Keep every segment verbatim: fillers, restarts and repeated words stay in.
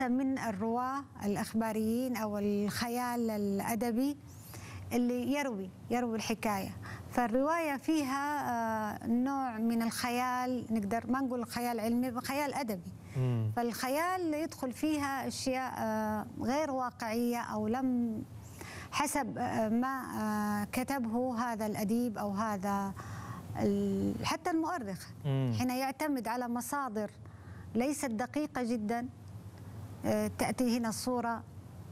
من الرواة الإخباريين أو الخيال الأدبي اللي يروي يروي الحكاية. فالرواية فيها نوع من الخيال، نقدر ما نقول خيال علمي، خيال أدبي. مم. فالخيال يدخل فيها أشياء غير واقعية أو لم حسب ما كتبه هذا الأديب أو هذا حتى المؤرخ. مم. حين يعتمد على مصادر ليست دقيقة جدا، تأتي هنا الصورة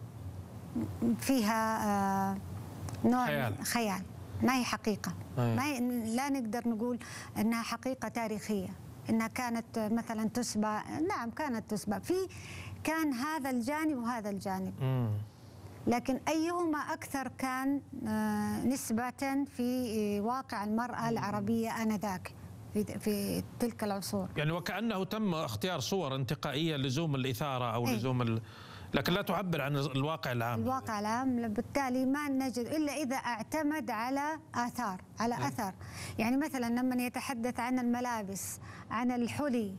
فيها نوع خيال, خيال. ما هي حقيقة. أيه. ما هي لا نقدر نقول أنها حقيقة تاريخية، أنها كانت مثلا تسبق. نعم كانت تسبق، في كان هذا الجانب وهذا الجانب. مم. لكن أيهما أكثر كان نسبة في واقع المرأة العربية آنذاك في في تلك العصور. يعني وكأنه تم اختيار صور انتقائية لزوم الإثارة أو أي. لزوم ال... لكن لا تعبر عن الواقع العام. الواقع العام بالتالي ما نجد إلا إذا اعتمد على آثار، على أي. أثر. يعني مثلا لما يتحدث عن الملابس، عن الحلي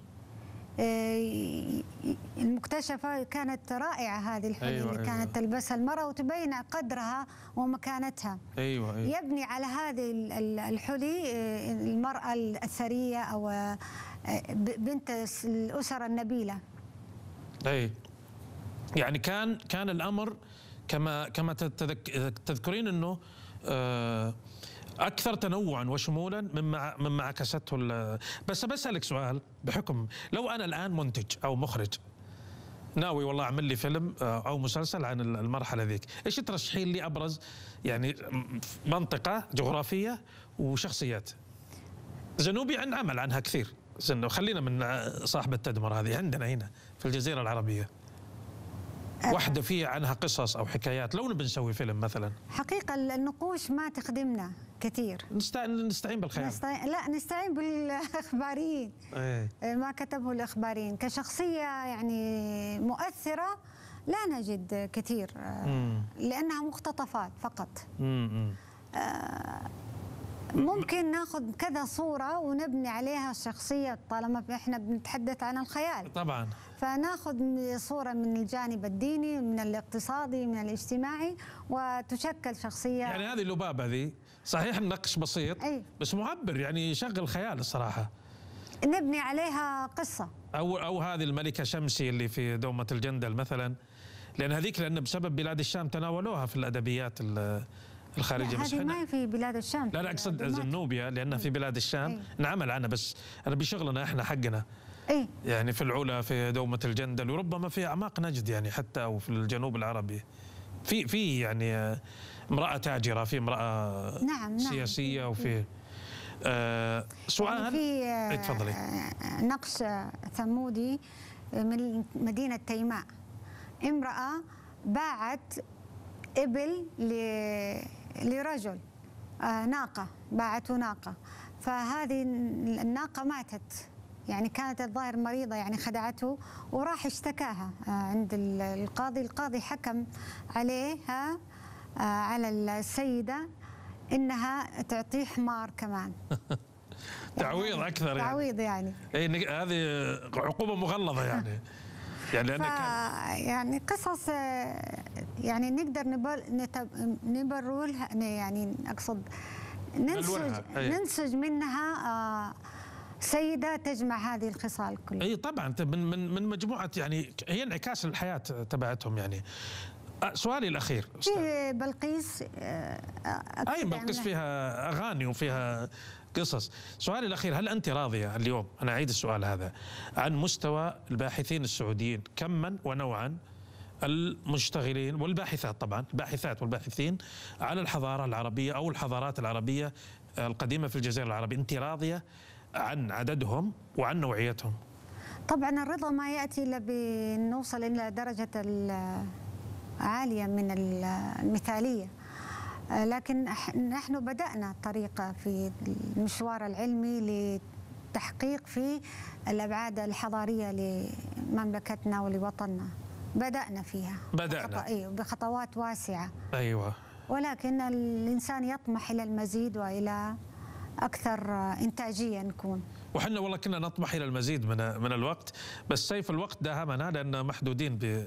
المكتشفة، كانت رائعة هذه الحلي. أيوة اللي كانت أيوة. تلبسها المرأة وتبين قدرها ومكانتها. أيوة أيوة. يبني على هذه الحلي المرأة الثرية أو بنت الأسر النبيلة. أي يعني كان كان الأمر كما كما تذكرين أنه أكثر تنوعا وشمولا مما مما عكسته. بس بسألك سؤال، بحكم لو أنا الآن منتج أو مخرج ناوي والله أعمل لي فيلم أو مسلسل عن المرحلة ذيك، إيش ترشحين لي أبرز يعني منطقة جغرافية وشخصيات؟ جنوبي عن عمل عنها كثير، خلينا من صاحبة تدمر هذه عندنا هنا في الجزيرة العربية، واحدة فيها عنها قصص أو حكايات لو نبي نسوي فيلم مثلا. حقيقة النقوش ما تخدمنا كثير، نستعين نستعين بالخيال. نستعين لا نستعين بالإخباريين. ايه. ما كتبه الإخباريين كشخصية يعني مؤثرة لا نجد كثير. مم. لأنها مقتطفات فقط. مم. آه ممكن ناخذ كذا صورة ونبني عليها الشخصية طالما احنا بنتحدث عن الخيال. طبعا. فناخذ صورة من الجانب الديني، من الاقتصادي، من الاجتماعي، وتشكل شخصية. يعني هذه اللبابة ذي صحيح النقش بسيط. أي. بس معبر، يعني يشغل خيال الصراحة. نبني عليها قصة. أو أو هذه الملكة شمسي اللي في دومة الجندل مثلا، لأن هذيك لأن بسبب بلاد الشام تناولوها في الأدبيات الخارجية. لا هذه ما في بلاد الشام. لا لا أقصد زنوبيا لأنها في بلاد الشام. أي. نعمل عنها، بس أنا بشغلنا إحنا حقنا. إيه؟ يعني في العلا في دومة الجندل، وربما في أعماق نجد يعني حتى أو في الجنوب العربي في في يعني امرأة تاجرة، في امرأة نعم سياسية، نعم. وفي آه سؤال. يعني في اتفضلي. نقش ثمودي من مدينة تيماء، امرأة باعت إبل لرجل، آه ناقة، باعته ناقة، فهذه الناقة ماتت، يعني كانت الظاهر مريضة، يعني خدعته وراح اشتكاها عند القاضي. القاضي حكم عليها على السيدة إنها تعطيه حمار كمان. تعويض يعني أكثر، يعني تعويض يعني يعني هذه عقوبة مغلظة يعني. يعني لأن يعني قصص يعني نقدر نبرر لها، يعني أقصد ننسج ننسج منها سيدة تجمع هذه الخصال كلها. اي طبعا من من من مجموعة، يعني هي انعكاس الحياة تبعتهم. يعني سؤالي الأخير، في بلقيس. اي بلقيس فيها أغاني وفيها قصص. سؤالي الأخير، هل أنت راضية اليوم، أنا أعيد السؤال هذا، عن مستوى الباحثين السعوديين كما ونوعا، المشتغلين والباحثات طبعا، الباحثات والباحثين على الحضارة العربية أو الحضارات العربية القديمة في الجزيرة العربية، أنت راضية عن عددهم وعن نوعيتهم؟ طبعا الرضا ما يأتي إلا بنوصل إلى درجة عالية من المثالية، لكن نحن بدأنا طريقة في المشوار العلمي للتحقيق في الأبعاد الحضارية لمملكتنا ولوطننا. بدأنا فيها بدأنا أيوة بخطوات واسعة. أيوة. ولكن الإنسان يطمح إلى المزيد وإلى أكثر إنتاجية نكون. وحنا والله كنا نطمح إلى المزيد من من الوقت، بس سيف الوقت داهمنا لأن محدودين